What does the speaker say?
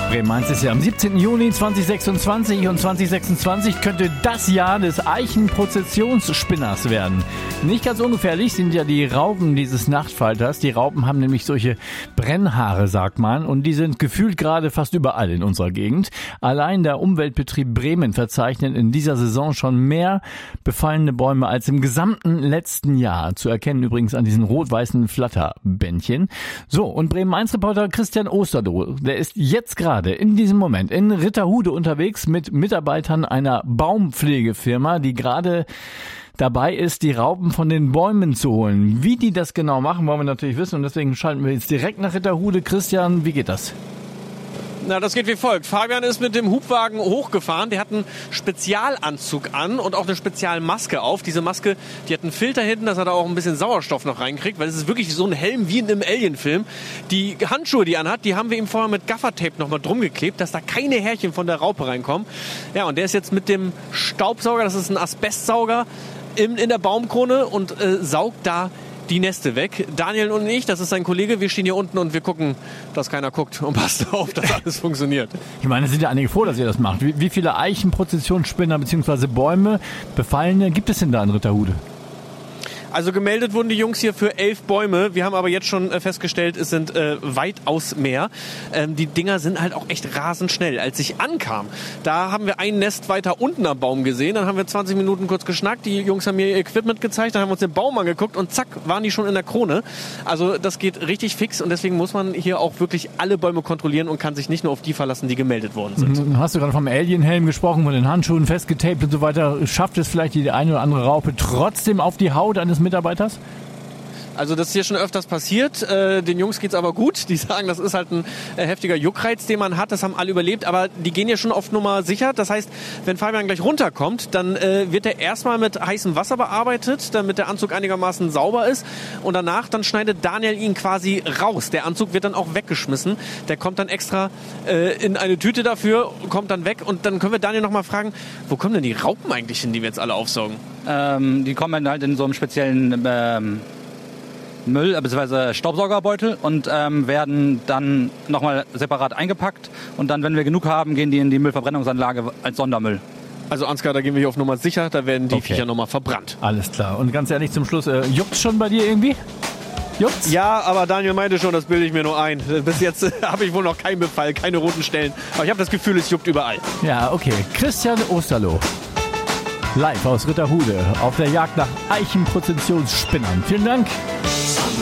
Bremen-Mainz ist ja am 17. Juni 2026 und 2026 könnte das Jahr des Eichenprozessionsspinners werden. Nicht ganz ungefährlich sind ja die Raupen dieses Nachtfalters. Die Raupen haben nämlich solche Brennhaare, sagt man, und die sind gefühlt gerade fast überall in unserer Gegend. Allein der Umweltbetrieb Bremen verzeichnet in dieser Saison schon mehr befallene Bäume als im gesamten letzten Jahr. Zu erkennen übrigens an diesen rot-weißen Flatterbändchen. So, und Bremen-Mainz-Reporter Christian Osterloh, der ist jetzt gerade in diesem Moment in Ritterhude unterwegs mit Mitarbeitern einer Baumpflegefirma, die gerade dabei ist, die Raupen von den Bäumen zu holen. Wie die das genau machen, wollen wir natürlich wissen und deswegen schalten wir jetzt direkt nach Ritterhude. Christian, wie geht das? Na, das geht wie folgt. Fabian ist mit dem Hubwagen hochgefahren. Der hat einen Spezialanzug an und auch eine Spezialmaske auf. Diese Maske, die hat einen Filter hinten, dass er da auch ein bisschen Sauerstoff noch reinkriegt, weil es ist wirklich so ein Helm wie in einem Alien-Film. Die Handschuhe, die er anhat, die haben wir ihm vorher mit Gaffertape nochmal drum geklebt, dass da keine Härchen von der Raupe reinkommen. Ja, und der ist jetzt mit dem Staubsauger, das ist ein Asbestsauger, in der Baumkrone und saugt da die Neste weg. Daniel und ich, das ist sein Kollege, wir stehen hier unten und wir gucken, dass keiner guckt und passt auf, dass alles funktioniert. Ich meine, es sind ja einige froh, dass ihr das macht. Wie viele Eichenprozessionsspinner bzw. Bäume, Befallene gibt es denn da in Ritterhude? Also gemeldet wurden die Jungs hier für 11 Bäume. Wir haben aber jetzt schon festgestellt, es sind weitaus mehr. Die Dinger sind halt auch echt rasend schnell. Als ich ankam, da haben wir ein Nest weiter unten am Baum gesehen. Dann haben wir 20 Minuten kurz geschnackt. Die Jungs haben mir ihr Equipment gezeigt. Dann haben wir uns den Baum angeguckt und zack, waren die schon in der Krone. Also das geht richtig fix und deswegen muss man hier auch wirklich alle Bäume kontrollieren und kann sich nicht nur auf die verlassen, die gemeldet worden sind. Hast du gerade vom Alien-Helm gesprochen, von den Handschuhen festgetaped und so weiter. Schafft es vielleicht die eine oder andere Raupe trotzdem auf die Haut eines Mitarbeiters? Also das ist hier schon öfters passiert. Den Jungs geht's aber gut. Die sagen, das ist halt ein heftiger Juckreiz, den man hat. Das haben alle überlebt. Aber die gehen ja schon auf Nummer sicher. Das heißt, wenn Fabian gleich runterkommt, dann wird er erstmal mit heißem Wasser bearbeitet, damit der Anzug einigermaßen sauber ist. Und danach, dann schneidet Daniel ihn quasi raus. Der Anzug wird dann auch weggeschmissen. Der kommt dann extra in eine Tüte dafür, kommt dann weg. Und dann können wir Daniel nochmal fragen, wo kommen denn die Raupen eigentlich hin, die wir jetzt alle aufsaugen? Die kommen halt in so einem speziellen Müll- bzw. Staubsaugerbeutel und werden dann nochmal separat eingepackt und dann, wenn wir genug haben, gehen die in die Müllverbrennungsanlage als Sondermüll. Also Ansgar, da gehen wir hier auf Nummer sicher, da werden die Viecher nochmal verbrannt. Alles klar. Und ganz ehrlich zum Schluss, juckt's schon bei dir irgendwie? Juckt's? Ja, aber Daniel meinte schon, das bilde ich mir nur ein. Bis jetzt habe ich wohl noch keinen Befall, keine roten Stellen. Aber ich habe das Gefühl, es juckt überall. Ja, okay. Christian Osterloh. Live aus Ritterhude auf der Jagd nach Eichenprozessionsspinnern. Vielen Dank.